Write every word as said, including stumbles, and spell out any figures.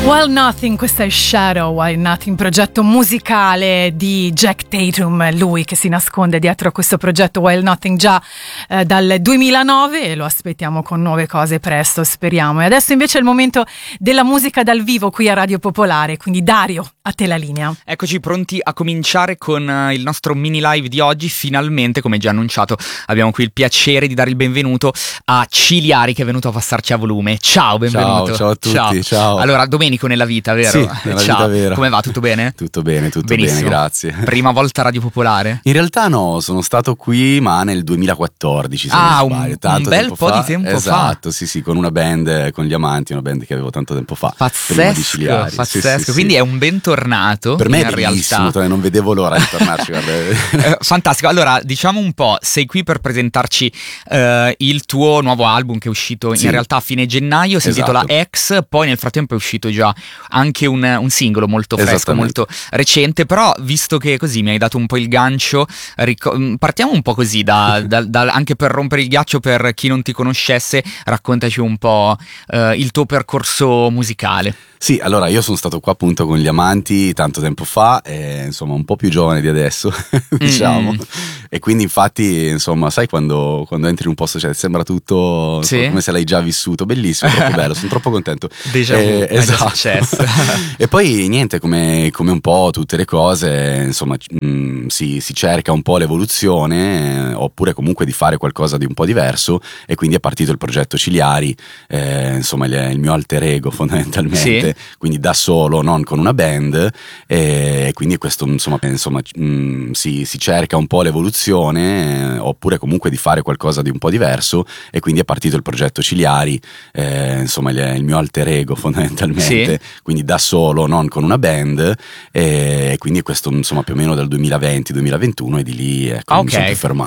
While Nothing, questa è Shadow, While Nothing, progetto musicale di Jack Tatum, lui che si nasconde dietro a questo progetto While Nothing già eh, dal duemilanove, e lo aspettiamo con nuove cose presto, speriamo. E adesso invece è il momento della musica dal vivo qui a Radio Popolare, quindi Dario, a te la linea. Eccoci pronti a cominciare con uh, il nostro mini live di oggi. Finalmente, come già annunciato, abbiamo qui il piacere di dare il benvenuto a Ciliari, che è venuto a passarci a volume. Ciao, benvenuto. Ciao, ciao a tutti, ciao. ciao. Allora, Domenico nella vita, vero? Sì, nella ciao. vita vera. Come va? Tutto bene? Tutto bene, tutto Benissimo. bene, grazie. Prima volta a Radio Popolare? In realtà no, sono stato qui ma nel duemilaquattordici, se ah, non sbaglio, tanto un bel tempo po' fa. di tempo esatto, fa. Esatto, sì sì, con una band, con gli Amanti, una band che avevo tanto tempo fa. Pazzesco, pazzesco. Sì, sì, quindi sì. è un bentornato. Per me in è bellissimo, realtà. non vedevo l'ora di tornarci. eh, fantastico. Allora, diciamo un po', sei qui per presentarci eh, il tuo nuovo album che è uscito sì. in realtà a fine gennaio, si intitola esatto. X, poi nel frattempo è uscito già anche un, un singolo molto fresco, molto recente, però visto che così mi hai dato un po' il gancio, ric- partiamo un po' così, da, da, da, anche per rompere il ghiaccio per chi non ti conoscesse, raccontaci un po' eh, il tuo percorso musicale. Sì, allora io sono stato qua appunto con gli Amanti tanto tempo fa, e, insomma un po' più giovane di adesso, diciamo, mm. e quindi infatti insomma sai quando, quando entri in un posto, cioè sembra tutto sì. come se l'hai già vissuto, bellissimo, troppo bello, sono troppo contento. Déjà vu, eh, esatto. Successo. E poi niente, come, come un po' tutte le cose, insomma mh, si, si cerca un po' l'evoluzione, eh, oppure comunque di fare qualcosa di un po' diverso, e quindi è partito il progetto Ciliari, eh, insomma il, il mio alter ego fondamentalmente. Sì. Quindi da solo, non con una band, e quindi questo insomma, insomma mh, si, si cerca un po' l'evoluzione, eh, oppure comunque di fare qualcosa di un po' diverso, e quindi è partito il progetto Ciliari, eh, insomma il, il mio alter ego fondamentalmente, sì. quindi da solo, non con una band, e quindi questo insomma più o meno dal duemilaventi duemilaventuno, e di lì ecco, okay. mi sono più fermato.